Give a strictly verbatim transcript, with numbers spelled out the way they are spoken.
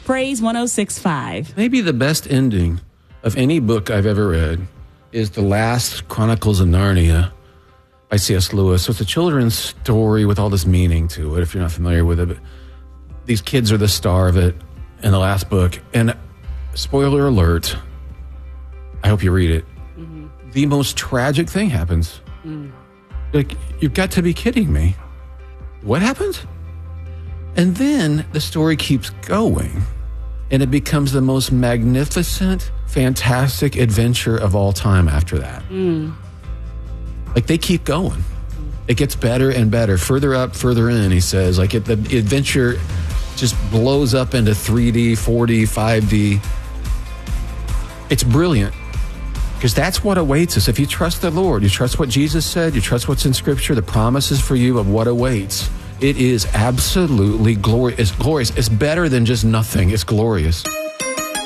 Praise one oh six point five. Maybe the best ending of any book I've ever read is The Last Chronicles of Narnia by C S Lewis. So it's a children's story with all this meaning to it, if you're not familiar with it. But these kids are the star of it in the last book. And spoiler alert, I hope you read it. Mm-hmm. The most tragic thing happens. Mm. Like, you've got to be kidding me. What happens? And then the story keeps going. And it becomes the most magnificent, fantastic adventure of all time after that. Mm. Like, they keep going. It gets better and better. Further up, further in, he says. Like, it, the adventure just blows up into three D, four D, five D. It's brilliant. Because that's what awaits us. If you trust the Lord, you trust what Jesus said, you trust what's in Scripture, the promises for you of what awaits. It is absolutely glorious. It's glorious. It's better than just nothing. It's glorious.